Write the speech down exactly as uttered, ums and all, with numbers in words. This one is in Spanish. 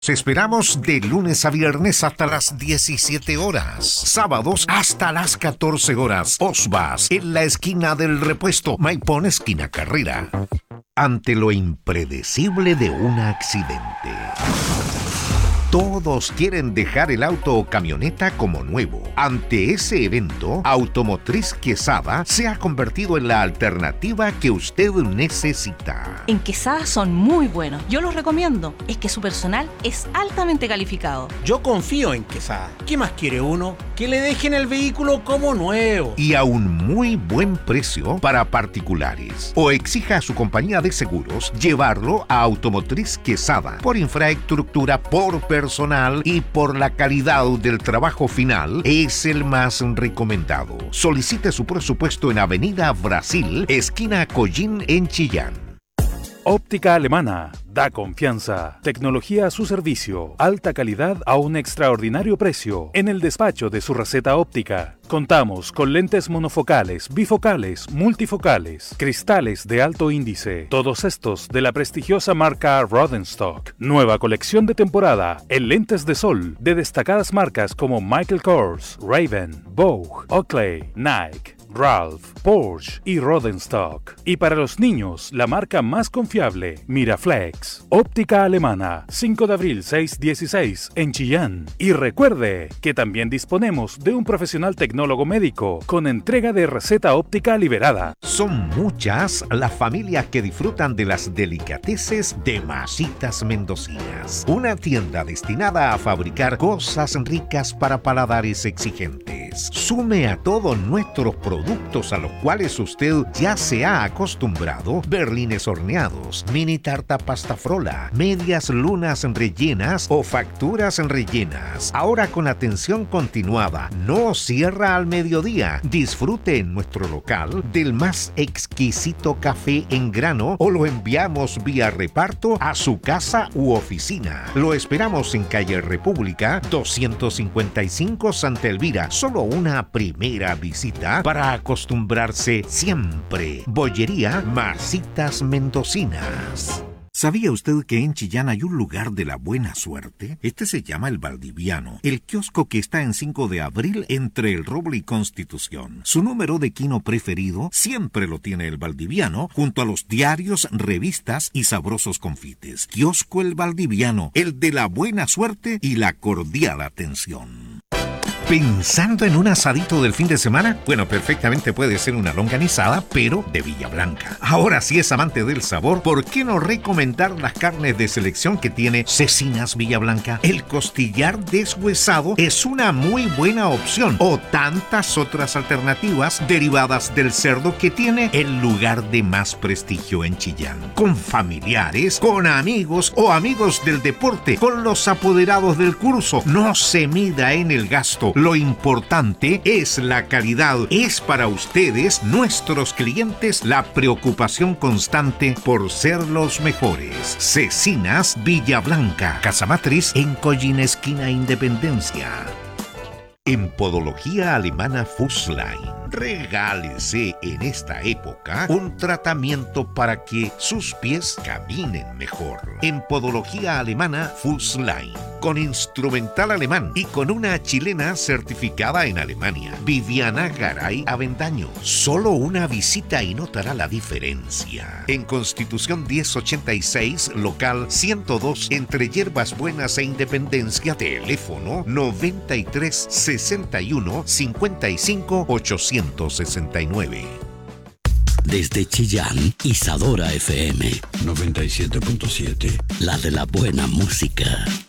Esperamos de lunes a viernes hasta las diecisiete horas, sábados hasta las catorce horas. Osvas, en la esquina del Repuesto, Maipón, esquina Carrera. Ante lo impredecible de un accidente, todos quieren dejar el auto o camioneta como nuevo. Ante ese evento, Automotriz Quesada se ha convertido en la alternativa que usted necesita. En Quesada son muy buenos. Yo los recomiendo. Es que su personal es altamente calificado. Yo confío en Quesada. ¿Qué más quiere uno? Que le dejen el vehículo como nuevo. Y a un muy buen precio para particulares. O exija a su compañía de seguros llevarlo a Automotriz Quesada. Por infraestructura, por personal y por la calidad del trabajo final, es el más recomendado. Solicite su presupuesto en Avenida Brasil, esquina Collín, en Chillán. Óptica Alemana. Da confianza. Tecnología a su servicio. Alta calidad a un extraordinario precio. En el despacho de su receta óptica. Contamos con lentes monofocales, bifocales, multifocales, cristales de alto índice. Todos estos de la prestigiosa marca Rodenstock. Nueva colección de temporada en lentes de sol de destacadas marcas como Michael Kors, Ray-Ban, Vogue, Oakley, Nike, Ralph, Porsche y Rodenstock. Y para los niños, la marca más confiable, Miraflex. Óptica Alemana, cinco de abril seiscientos dieciséis en Chillán. Y recuerde que también disponemos de un profesional tecnólogo médico con entrega de receta óptica liberada. Son muchas las familias que disfrutan de las delicateces de Masitas Mendocinas. Una tienda destinada a fabricar cosas ricas para paladares exigentes. Sume a todos nuestros productos productos a los cuales usted ya se ha acostumbrado: berlines horneados, mini tarta pasta frola, medias lunas rellenas o facturas rellenas. Ahora con atención continuada, no cierra al mediodía. Disfrute en nuestro local del más exquisito café en grano o lo enviamos vía reparto a su casa u oficina. Lo esperamos en calle República doscientos cincuenta y cinco, Santa Elvira. Solo una primera visita para acostumbrarse siempre. Bollería Masitas Mendocinas. ¿Sabía usted que en Chillán hay un lugar de la buena suerte? Este se llama El Valdiviano, el kiosco que está en cinco de abril entre El Roble y Constitución. Su número de quino preferido siempre lo tiene El Valdiviano, junto a los diarios, revistas y sabrosos confites. Kiosco El Valdiviano, el de la buena suerte y la cordial atención. ¿Pensando en un asadito del fin de semana? Bueno, perfectamente puede ser una longanizada, pero de Villa Blanca. Ahora, si es amante del sabor, ¿por qué no recomendar las carnes de selección que tiene Cecinas Villa Blanca? El costillar deshuesado es una muy buena opción, o tantas otras alternativas derivadas del cerdo que tiene el lugar de más prestigio en Chillán. Con familiares, con amigos o amigos del deporte, con los apoderados del curso, no se mida en el gasto. Lo importante es la calidad. Es para ustedes, nuestros clientes, la preocupación constante por ser los mejores. Cecinas Villa Blanca, Casa Matriz en Collín, esquina Independencia. En Podología Alemana Fußlein, regálese en esta época un tratamiento para que sus pies caminen mejor. En Podología Alemana Fußlein, con instrumental alemán y con una chilena certificada en Alemania, Viviana Garay Avendaño. Solo una visita y notará la diferencia. En Constitución diez ochenta y seis, local ciento dos, entre Hierbas Buenas e Independencia. Teléfono noventa y tres sesenta y uno cincuenta y cinco ochocientos sesenta y nueve. Desde Chillán, Isadora F M noventa y siete punto siete. La de la buena música.